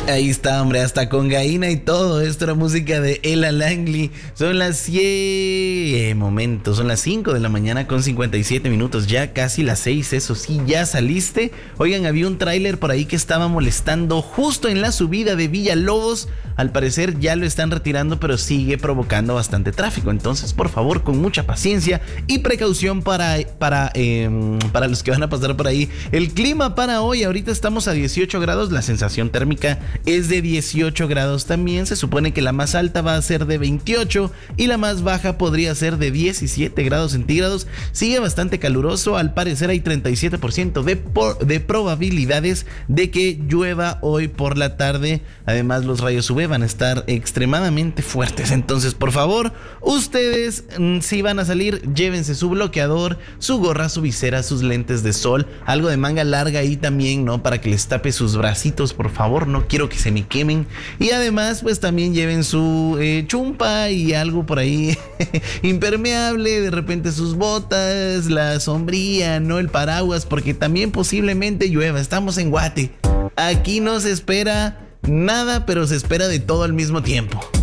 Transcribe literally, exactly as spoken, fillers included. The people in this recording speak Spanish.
Ahí está, hombre, hasta con gallina y todo. Esto era música de Ella Langley. Son las cien momentos, son las cinco de la mañana con cincuenta y siete minutos. Ya casi las seis, eso sí, ya saliste. Oigan, había un tráiler por ahí que estaba molestando justo en la subida de Villalobos. Al parecer ya lo están retirando, pero sigue provocando bastante tráfico. Entonces, por favor, con mucha paciencia y precaución para, para, eh, para los que van a pasar por ahí. El clima para hoy, ahorita estamos a dieciocho grados, la sensación térmica es de dieciocho grados también. Se supone que la más alta va a ser de veintiocho y la más baja podría ser de diecisiete grados centígrados. Sigue bastante caluroso. Al parecer hay treinta y siete por ciento de, por, de probabilidades de que llueva hoy por la tarde. Además, los rayos U V van a estar extremadamente fuertes. Entonces, por favor, ustedes, si van a salir, llévense su bloqueador, su gorra, su visera, sus lentes de sol, algo de manga larga ahí también, ¿no? Para que les tape sus bracitos, por favor. No quiero que se me quemen. Y además, pues también lleven su eh, chumpa y algo por ahí impermeable, de repente sus botas, la sombrilla, ¿no? El paraguas, porque también posiblemente llueva. Estamos en Guate. Aquí no se espera nada, pero se espera de todo al mismo tiempo.